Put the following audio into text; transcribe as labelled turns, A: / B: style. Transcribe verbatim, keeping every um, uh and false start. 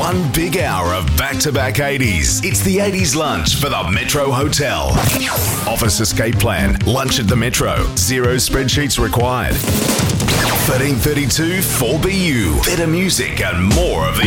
A: One big hour of back-to-back eighties. It's the eighties lunch for the Metro Hotel. Office escape plan. Lunch at the Metro. Zero spreadsheets required. thirteen thirty-two four B U. Better music and more of the